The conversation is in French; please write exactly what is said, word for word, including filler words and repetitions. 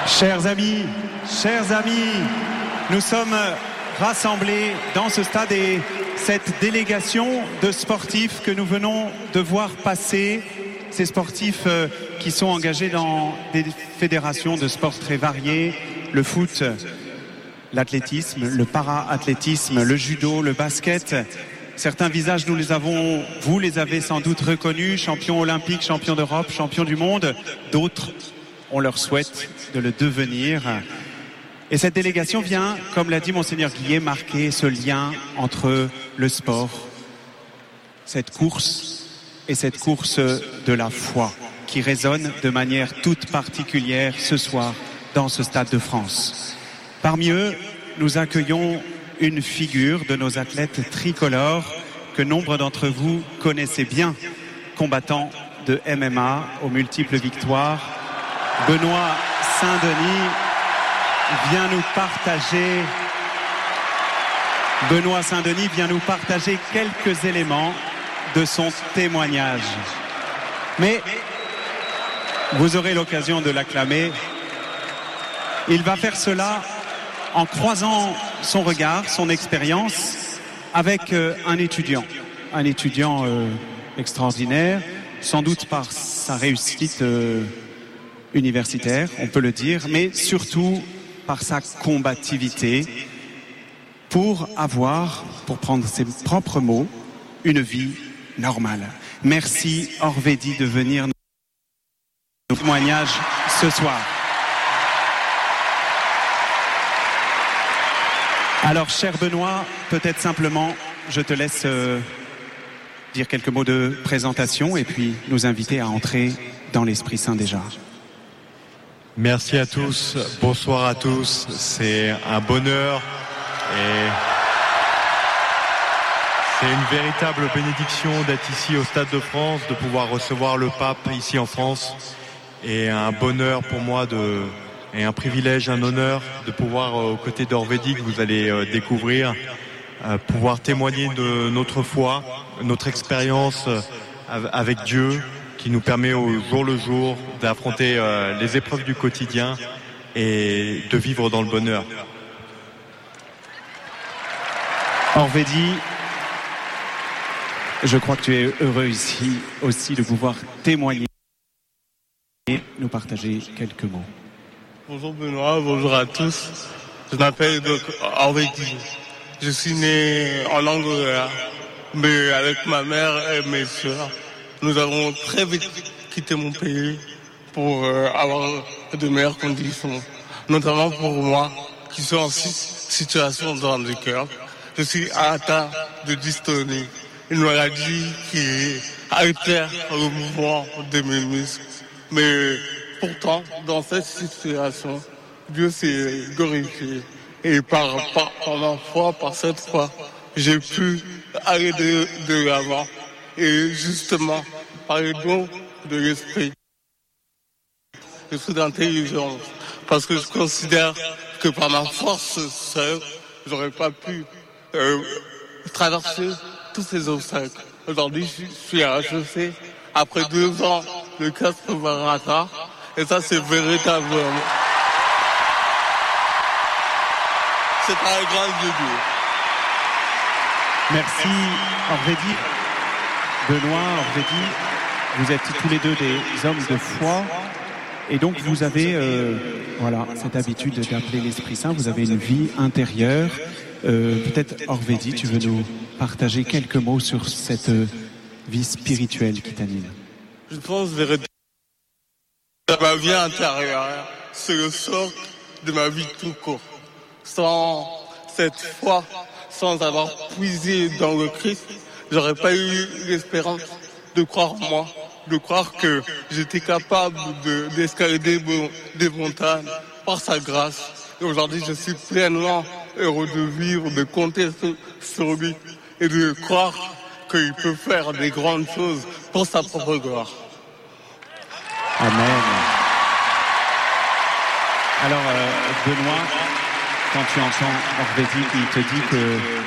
Chers amis, chers amis, nous sommes rassemblés dans ce stade et cette délégation de sportifs que nous venons de voir passer, ces sportifs qui sont engagés dans des fédérations de sports très variés, le foot, l'athlétisme, le para-athlétisme, le judo, le basket. Certains visages, nous les avons, vous les avez sans doute reconnus, champions olympiques, champions d'Europe, champions du monde. D'autres, on leur souhaite de le devenir. Et cette délégation vient, comme l'a dit Monseigneur Guillet, marquer ce lien entre le sport, cette course et cette course de la foi qui résonne de manière toute particulière ce soir dans ce Stade de France. Parmi eux, nous accueillons une figure de nos athlètes tricolores que nombre d'entre vous connaissez bien, combattant de M M A aux multiples victoires. Benoît Saint-Denis vient nous partager Benoît Saint-Denis vient nous partager quelques éléments de son témoignage. Mais vous aurez l'occasion de l'acclamer. Il va faire cela en croisant son regard, son expérience avec euh, un étudiant, un étudiant euh, extraordinaire, sans doute par sa réussite euh, universitaire, on peut le dire, mais surtout par sa combativité pour avoir, pour prendre ses propres mots, une vie normale. Merci Orvédi de venir nous témoigner ce soir. Alors, cher Benoît, peut-être simplement, je te laisse euh, dire quelques mots de présentation et puis nous inviter à entrer dans l'Esprit Saint déjà. Merci à tous, bonsoir à tous, c'est un bonheur et c'est une véritable bénédiction d'être ici au Stade de France, de pouvoir recevoir le pape ici en France et un bonheur pour moi de... et un privilège, un honneur de pouvoir, euh, aux côtés d'Orvédi, que vous allez euh, découvrir, euh, pouvoir témoigner de notre foi, notre expérience euh, avec Dieu, qui nous permet au jour le jour d'affronter euh, les épreuves du quotidien et de vivre dans le bonheur. Orvédi, je crois que tu es heureux ici aussi de pouvoir témoigner et nous partager quelques mots. Bonjour Benoît, bonjour à tous. Je m'appelle donc Orvédi. Je suis né en Angola, mais avec ma mère et mes soeurs, nous avons très vite quitté mon pays pour euh, avoir de meilleures conditions, notamment pour moi qui suis en situation de handicap. Je suis atteint de dystonie, une maladie qui altère le mouvement de mes muscles. Mais pourtant, dans cette situation, Dieu s'est glorifié. Et par, par, par ma foi, par cette foi, j'ai pu aller de, de l'avant. Et justement, par le don de l'esprit, l'esprit d'intelligence. Parce que je considère que par ma force seule, j'aurais pas pu euh, traverser tous ces obstacles. Aujourd'hui, je suis à H E C, après deux ans de quatre marathons. Et ça, c'est véritablement. C'est par la grâce de Dieu. Merci Orvédi. Benoît, Orvédi, vous êtes tous les deux des hommes de foi. Et donc vous avez euh, voilà, cette habitude d'appeler l'Esprit Saint. Vous avez une vie intérieure. Euh, peut-être Orvédi, tu veux nous partager quelques mots sur cette euh, vie spirituelle qui t'anime. Je pense véritablement. Ma vie intérieure, c'est le socle de ma vie tout court. Sans cette foi, sans avoir puisé dans le Christ, j'aurais pas eu l'espérance de croire en moi, de croire que j'étais capable de, d'escalader des montagnes par sa grâce. Et aujourd'hui, je suis pleinement heureux de vivre, de compter sur lui et de croire qu'il peut faire des grandes choses pour sa propre gloire. Amen. Alors, euh, Benoît, quand tu entends Orvédi qui te dit que